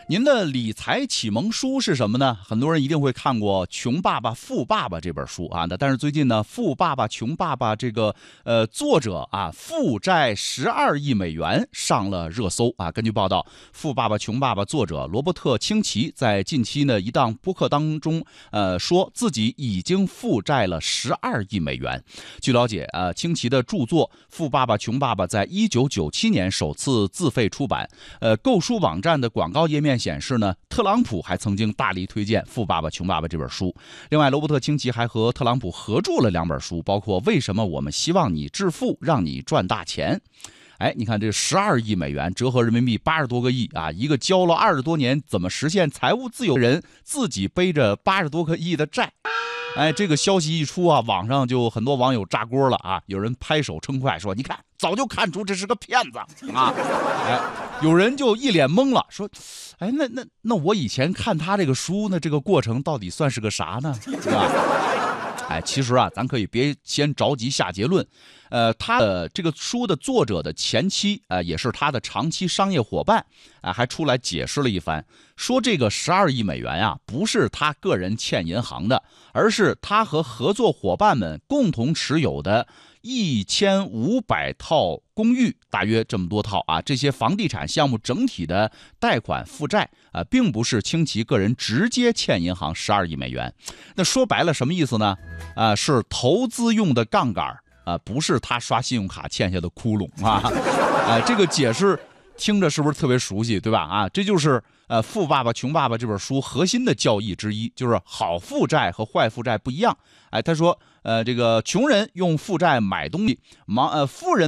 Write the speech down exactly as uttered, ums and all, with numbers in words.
您的理财启蒙书是什么呢？很多人一定会看过《穷爸爸富爸爸》这本书啊，但是最近呢，《富爸爸穷爸爸》这个呃作者啊负债十二亿美元上了热搜啊。根据报道，《富爸爸穷爸爸》作者罗伯特清崎在近期呢一档播客当中呃说自己已经负债了十二亿美元。据了解啊，清崎的著作《富爸爸穷爸爸》在一九九七年首次自费出版。呃，购书网站的广告页面显示呢，特朗普还曾经大力推荐《富爸爸穷爸爸》这本书。另外，罗伯特清崎还和特朗普合著了两本书，包括《为什么我们希望你致富，让你赚大钱》。哎，你看这十二亿美元，折合人民币八十多个亿啊！一个交了二十多年怎么实现财务自由的人，自己背着八十多个亿的债。哎，这个消息一出啊，网上就很多网友炸锅了啊！有人拍手称快说：“你看，早就看出这是个骗子啊！”哎，有人就一脸懵了，说：“哎，那那那我以前看他这个书，那这个过程到底算是个啥呢？是吧？”哎，其实啊，咱可以别先着急下结论。呃，他的这个书的作者的前妻啊、呃，也是他的长期商业伙伴啊、呃，还出来解释了一番，说这个十二亿美元啊，不是他个人欠银行的，而是他和合作伙伴们共同持有的一千五百套公寓，大约这么多套啊。这些房地产项目整体的贷款负债啊、呃，并不是清崎个人直接欠银行十二亿美元。那说白了什么意思呢？啊、呃，是投资用的杠杆。啊，不是他刷信用卡欠下的窟窿啊！啊，这个解释听着是不是特别熟悉，对吧？啊，这就是呃《富爸爸穷爸爸》这本书核心的教义之一，就是好负债和坏负债不一样。哎，他说，呃，这个穷人用负债买东西，忙呃富人。